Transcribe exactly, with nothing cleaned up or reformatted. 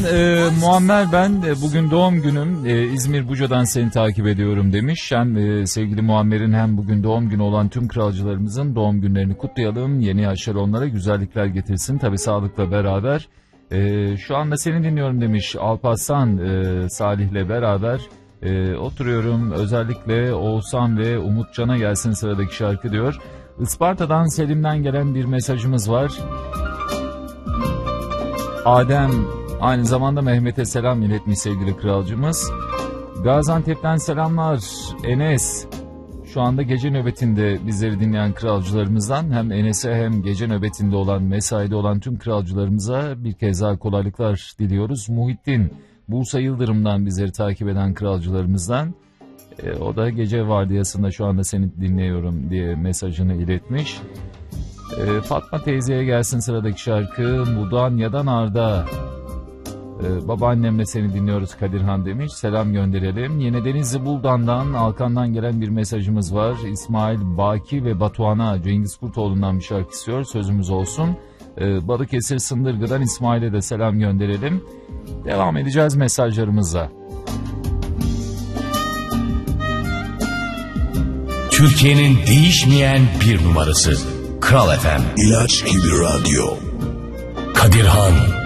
e, Muammer ben e, bugün doğum günüm, e, İzmir Buca'dan seni takip ediyorum demiş. Hem e, sevgili Muammer'in hem bugün doğum günü olan tüm kralcılarımızın doğum günlerini kutlayalım. Yeni yaşlar onlara güzellikler getirsin, tabi sağlıkla beraber. E, şu anda seni dinliyorum demiş Alparslan, e, Salih'le beraber e, oturuyorum. Özellikle Oğuzhan ve Umutcan'a gelsin sıradaki şarkı diyor. Isparta'dan Selim'den gelen bir mesajımız var. Adem aynı zamanda Mehmet'e selam iletmiş sevgili kralcımız. Gaziantep'ten selamlar Enes. Şu anda gece nöbetinde bizleri dinleyen kralcılarımızdan hem Enes'e hem gece nöbetinde olan, mesaide olan tüm kralcılarımıza bir kez daha kolaylıklar diliyoruz. Muhittin Bursa Yıldırım'dan bizleri takip eden kralcılarımızdan. E, o da gece vardiyasında şu anda seni dinliyorum diye mesajını iletmiş. E, Fatma teyzeye gelsin sıradaki şarkı. Mudanya'dan Arda. E, babaannemle seni dinliyoruz Kadirhan demiş. Selam gönderelim. Yine Denizli Buldan'dan, Alkan'dan gelen bir mesajımız var. İsmail Baki ve Batuhan'a Cengiz Kurtoğlu'ndan bir şarkı istiyor. Sözümüz olsun. E, Balıkesir Sındırgı'dan İsmail'e de selam gönderelim. Devam edeceğiz mesajlarımızla. Türkiye'nin değişmeyen bir numarası Kral F M. İlaç gibi radyo. Kadirhan.